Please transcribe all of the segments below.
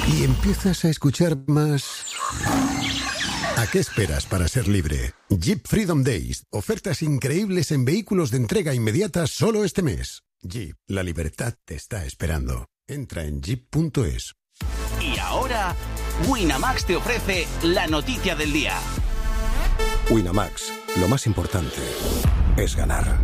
y empiezas a escuchar más... ¿A qué esperas para ser libre? Jeep Freedom Days. Ofertas increíbles en vehículos de entrega inmediata solo este mes. Jeep, la libertad te está esperando. Entra en jeep.es. Y ahora, Winamax te ofrece la noticia del día. Winamax, lo más importante es ganar.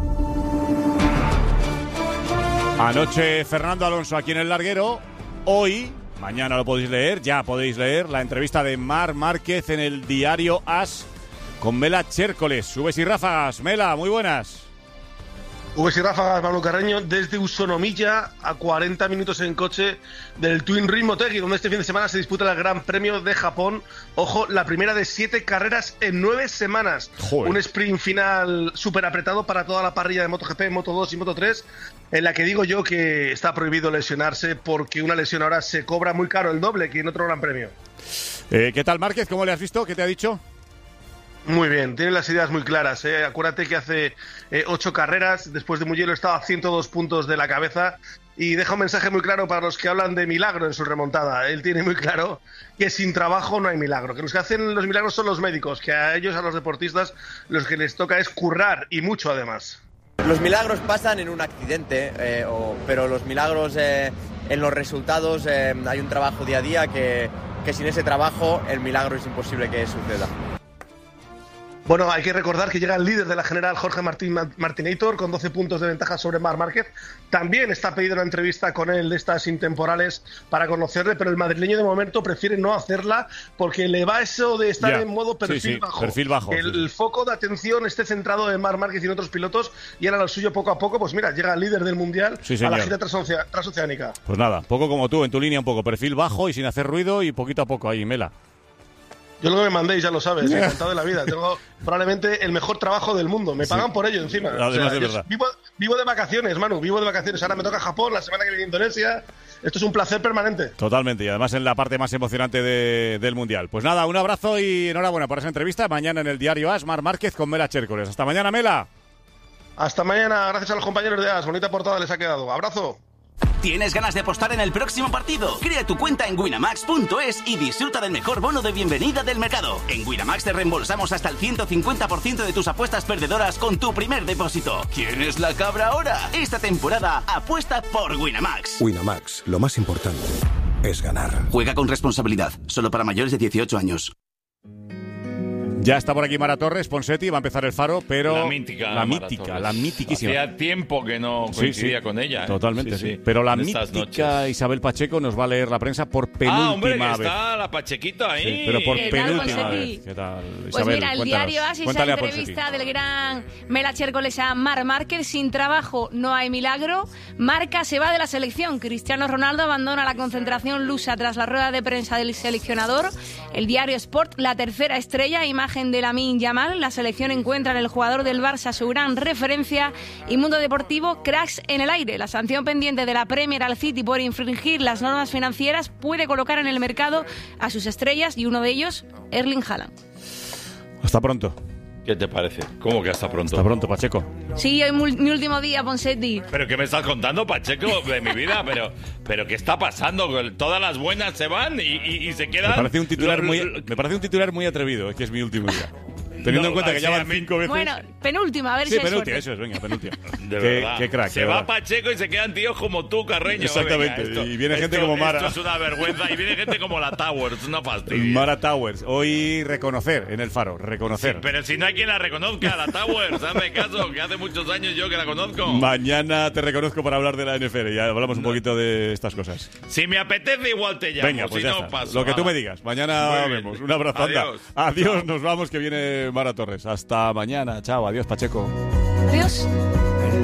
Anoche Fernando Alonso aquí en el larguero. Hoy... Mañana lo podéis leer, ya podéis leer la entrevista de Marc Márquez en el diario AS con Mela Chércoles. Subes y ráfagas. Mela, muy buenas. Subes y ráfagas, Pablo Carreño, desde Usonomilla a 40 minutos en coche del Twin Ring Motegi, donde este fin de semana se disputa el Gran Premio de Japón. Ojo, la primera de 7 carreras en 9 semanas. Joder. Un sprint final súper apretado para toda la parrilla de MotoGP, Moto2 y Moto3, en la que digo yo que está prohibido lesionarse porque una lesión ahora se cobra muy caro, el doble que en otro Gran Premio. ¿Qué tal, Márquez? ¿Cómo le has visto? ¿Qué te ha dicho? Muy bien, tiene las ideas muy claras. Acuérdate que hace 8 carreras, después de Mugello estaba a 102 puntos de la cabeza y deja un mensaje muy claro para los que hablan de milagro en su remontada. Él tiene muy claro que sin trabajo no hay milagro, que los que hacen los milagros son los médicos, que a ellos, a los deportistas, los que les toca es currar y mucho además. Los milagros pasan en un accidente, pero los milagros en los resultados hay un trabajo día a día que sin ese trabajo el milagro es imposible que suceda. Bueno, hay que recordar que llega el líder de la general, Jorge Martinator, con 12 puntos de ventaja sobre Marc Márquez. También está pedida una entrevista con él de estas intemporales para conocerle, pero el madrileño de momento prefiere no hacerla porque le va eso de estar en modo perfil bajo. Perfil bajo. El foco de atención esté centrado en Marc Márquez y en otros pilotos, y ahora lo suyo poco a poco, pues mira, llega el líder del Mundial a la gira transoceánica. Pues nada, poco como tú, en tu línea un poco, perfil bajo y sin hacer ruido y poquito a poco ahí, Mela. Yo lo que me mandéis, ya lo sabes, encantado de la vida. Tengo probablemente el mejor trabajo del mundo. Me pagan por ello encima. Además, de verdad. Vivo de vacaciones, Manu, vivo de vacaciones. Ahora me toca Japón, la semana que viene Indonesia. Esto es un placer permanente. Totalmente, y además en la parte más emocionante del Mundial. Pues nada, un abrazo y enhorabuena por esa entrevista. Mañana en el diario AS, Marc Márquez con Mela Chércoles. Hasta mañana, Mela. Hasta mañana, gracias a los compañeros de AS. Bonita portada les ha quedado. Abrazo. ¿Tienes ganas de apostar en el próximo partido? Crea tu cuenta en winamax.es y disfruta del mejor bono de bienvenida del mercado. En Winamax te reembolsamos hasta el 150% de tus apuestas perdedoras con tu primer depósito. ¿Quién es la cabra ahora? Esta temporada apuesta por Winamax. Winamax, lo más importante es ganar. Juega con responsabilidad, solo para mayores de 18 años. Ya está por aquí Mara Torres, Ponseti, va a empezar el Faro, pero... La mítica, la mitiquísima. Hacía tiempo que no coincidía con ella. Totalmente, sí. Pero la mítica Isabel Pacheco nos va a leer la prensa por penúltima hombre, vez. Está la Pachequito ahí. Sí, pero por penúltima vez. ¿Qué tal, Isabel? Pues mira, el diario AS, esa entrevista del gran Mela Chércoles a Marc Márquez. Sin trabajo no hay milagro. Marca se va de la selección. Cristiano Ronaldo abandona la concentración lusa tras la rueda de prensa del seleccionador. El diario Sport, la tercera estrella, imagen de Lamine Yamal. La selección encuentra en el jugador del Barça su gran referencia. Y Mundo Deportivo, cracks en el aire. La sanción pendiente de la Premier al City por infringir las normas financieras puede colocar en el mercado a sus estrellas, y uno de ellos, Erling Haaland. Hasta pronto. ¿Qué te parece? ¿Cómo que hasta pronto? Hasta pronto, Pacheco. Sí, hoy mi último día, Ponseti. ¿Pero qué me estás contando, Pacheco, de mi vida? ¿Pero qué está pasando? Todas las buenas se van y se quedan... Me parece un titular muy atrevido, es que es mi último día. Teniendo en cuenta que ya van 5 veces. Bueno, penúltima, a ver si hay penúltima, suerte. eso es, venga, penúltima. De verdad. Qué crack. Se va Pacheco y se quedan tíos como tú, Carreño. Exactamente. Venga, y viene gente como Mara. Esto es una vergüenza. Y viene gente como la Towers, una fastidia. Mara Towers. Hoy reconocer en el Faro, reconocer. Sí, pero si no hay quien la reconozca, la Towers, hazme caso, que hace muchos años yo que la conozco. Mañana te reconozco para hablar de la NFL. Ya hablamos un poquito de estas cosas. Si me apetece, igual te llamo. Venga, pues si ya no, está. paso. Lo que tú me digas. Mañana vemos. Un abrazo. Adiós. Nos vamos, que viene Mara Torres. Hasta mañana. Chao. Adiós, Pacheco. Adiós.